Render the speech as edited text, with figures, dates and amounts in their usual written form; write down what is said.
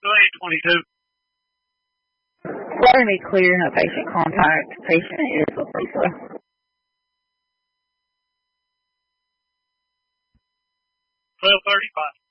Go ahead, 22. Let me clear, no patient contact. Patient is with Lisa. 12:35.